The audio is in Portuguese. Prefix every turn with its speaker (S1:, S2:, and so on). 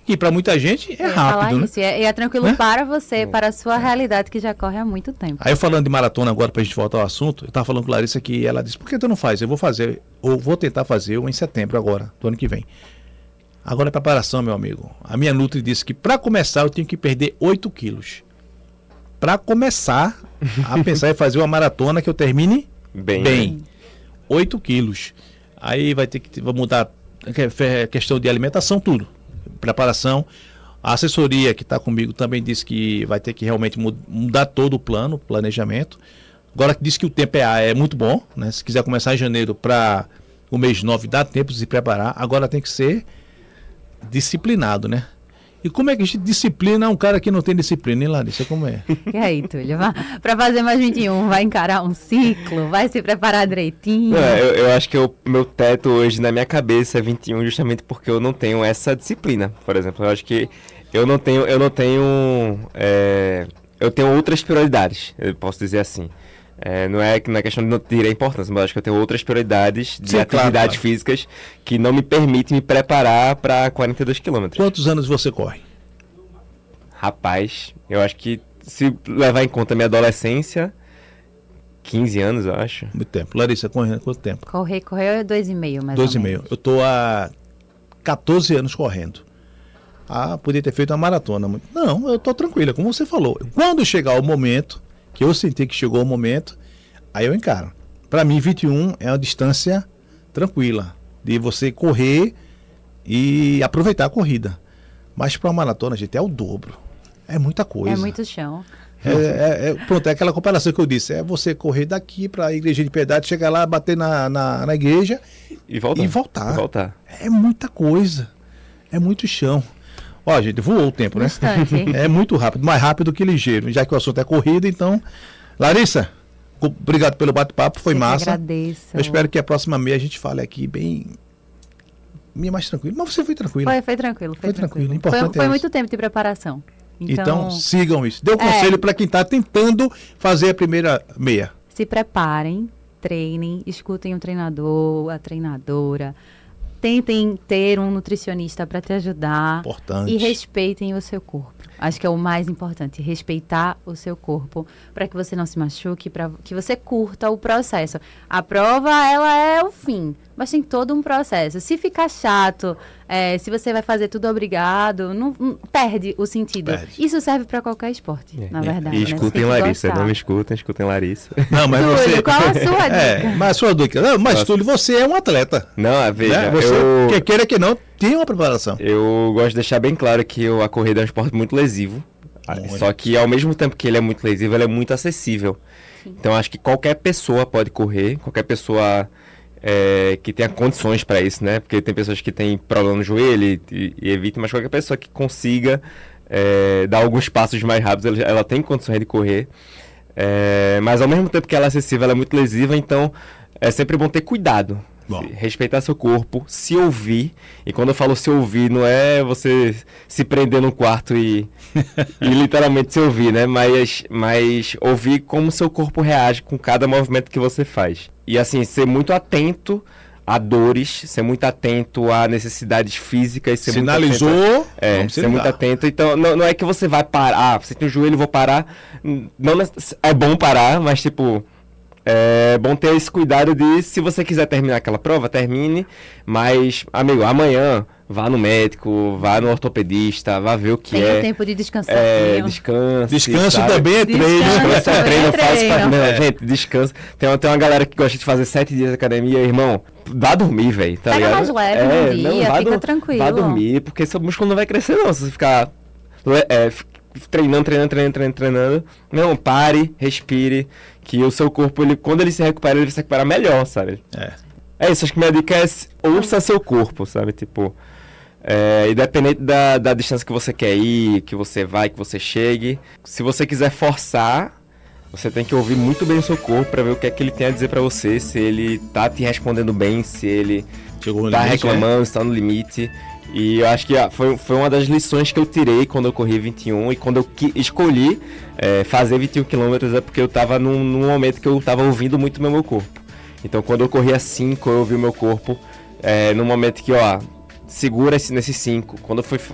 S1: que para muita gente é rápido, né?
S2: Isso. E é tranquilo, né? Para você, para a sua realidade, que já corre há muito tempo.
S1: Aí eu falando de maratona agora, pra gente voltar ao assunto, eu tava falando com a Larissa que ela disse, por que tu não faz? Eu vou fazer, ou vou tentar fazer em setembro agora, do ano que vem. Agora é preparação, meu amigo. A minha Nutri disse que para começar eu tenho que perder 8 quilos. Para começar a pensar em fazer uma maratona que eu termine bem. 8 quilos. Aí vai ter que mudar a questão de alimentação, tudo. Preparação. A assessoria que está comigo também disse que vai ter que realmente mudar todo o plano, planejamento. Agora disse que o tempo é muito bom, né? Se quiser começar em janeiro para o mês 9, dá tempo de se preparar. Agora tem que ser disciplinado, né? E como é que a gente disciplina um cara que não tem disciplina, hein, Larissa? Como é?
S2: E aí, Túlio? Para fazer mais 21, vai encarar um ciclo? Vai se preparar direitinho?
S3: Eu acho que o meu teto hoje na minha cabeça é 21 justamente porque eu não tenho essa disciplina, por exemplo. Eu acho que eu tenho outras prioridades, eu posso dizer assim. Não é questão de não tirar importância, mas acho que eu tenho outras prioridades de atividades físicas que não me permitem me preparar para 42 quilômetros.
S1: Quantos anos você corre?
S3: Rapaz, eu acho que se levar em conta a minha adolescência, 15 anos, eu acho.
S1: Muito tempo. Larissa, correndo quanto tempo?
S2: Correr é 2,5, mais
S1: 2,5. Eu tô há 14 anos correndo. Podia ter feito uma maratona. Não, eu tô tranquila, como você falou. Quando chegar o momento que eu senti que chegou o momento, aí eu encaro. Para mim, 21 é uma distância tranquila, de você correr e aproveitar a corrida. Mas para uma maratona, gente, é o dobro. É muita coisa.
S2: É muito chão.
S1: Pronto, é aquela comparação que eu disse. É você correr daqui para a Igreja de Piedade, chegar lá, bater na igreja e voltar. É muita coisa. É muito chão. Ó, gente, voou o tempo, né?
S2: Bastante.
S1: É muito rápido, mais rápido que ligeiro. Já que o assunto é corrida, então... Larissa, obrigado pelo bate-papo, foi massa.
S2: Agradeço.
S1: Eu espero que a próxima meia a gente fale aqui bem mais tranquilo. Mas você foi tranquilo.
S2: Foi tranquilo. Foi tranquilo.
S1: Importante
S2: foi muito tempo de preparação.
S1: Então sigam isso. Dê um conselho para quem está tentando fazer a primeira meia.
S2: Se preparem, treinem, escutem o treinador, a treinadora. Tentem ter um nutricionista para te ajudar.
S1: Importante.
S2: E respeitem o seu corpo. Acho que é o mais importante, respeitar o seu corpo, para que você não se machuque, para que você curta o processo. A prova, ela é o fim, mas tem todo um processo. Se ficar chato, se você vai fazer tudo obrigado, não perde o sentido. Isso serve para qualquer esporte, na verdade.
S3: E escutem Larissa, não me escutem Larissa.
S1: Não, mas
S2: Túlio, qual a sua dica?
S1: Mas a sua dica. Não, mas Túlio, você é um atleta.
S3: Não, veja,
S1: né? Você, quer queira que não, tem uma preparação.
S3: Eu gosto de deixar bem claro que a corrida é um esporte muito lesivo. Só que ao mesmo tempo que ele é muito lesivo, ele é muito acessível. Sim. Então acho que qualquer pessoa pode correr, qualquer pessoa que tenha condições para isso, né? Porque tem pessoas que têm problema no joelho e evitam, mas qualquer pessoa que consiga dar alguns passos mais rápidos, ela tem condições de correr. Mas ao mesmo tempo que ela é acessível, ela é muito lesiva, então é sempre bom ter cuidado. Respeitar seu corpo, se ouvir. E quando eu falo se ouvir, não é você se prender no quarto e literalmente se ouvir, né? Mas ouvir como seu corpo reage com cada movimento que você faz. E assim, ser muito atento a dores, ser muito atento a necessidades físicas.
S1: Sinalizou,
S3: ser muito atento. Então, não é que você vai parar. Você tem o joelho, vou parar. Não é bom parar, mas tipo... É bom ter esse cuidado de, se você quiser terminar aquela prova, termine. Mas, amigo, amanhã vá no médico, vá no ortopedista, vá ver o que
S2: Tem tempo de descansar.
S1: Descanso também é treino.
S3: Descanso é treino, faz parte. Não, gente, descanso. Tem uma galera que gosta de fazer 7 dias de academia, irmão. Vá dormir, velho. Tá
S2: Pega
S3: ligado?
S2: mais leve no dia, fica tranquilo.
S3: Vá dormir, porque seu músculo não vai crescer, não. Se você ficar treinando. Não, pare, respire, que o seu corpo, quando ele se recupera melhor, sabe? É isso, acho que minha dica é ouça seu corpo, sabe? Tipo, independente da distância que você quer ir, que você vai, que você chegue, se você quiser forçar, você tem que ouvir muito bem o seu corpo para ver o que é que ele tem a dizer para você, se ele tá te respondendo bem, se ele tá reclamando, se tá no limite. E eu acho que foi uma das lições que eu tirei quando eu corri 21 e quando eu escolhi fazer 21 km é porque eu tava num momento que eu tava ouvindo muito meu corpo. Então quando eu corria 5, eu ouvi o meu corpo num momento que, segura nesses 5. Quando eu fui